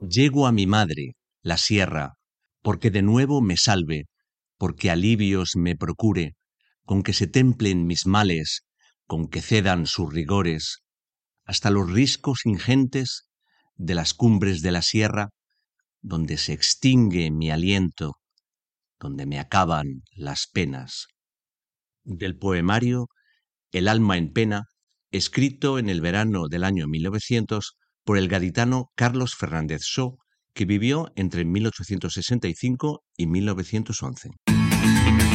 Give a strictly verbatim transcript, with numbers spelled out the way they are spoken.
Llego a mi madre, la sierra, porque de nuevo me salve, porque alivios me procure, con que se templen mis males, con que cedan sus rigores, hasta los riscos ingentes de las cumbres de la sierra, donde se extingue mi aliento, donde me acaban las penas. Del poemario El alma en pena, escrito en el verano del año mil novecientos por el gaditano Carlos Fernández Shaw, que vivió entre mil ochocientos sesenta y cinco y mil novecientos once.